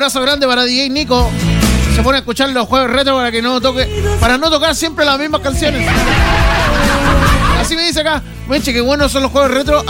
abrazo grande para DJ Nico. Se pone a escuchar los jueves retro para no tocar siempre las mismas canciones. Así me dice acá, Menche, que buenos son los jueves retro.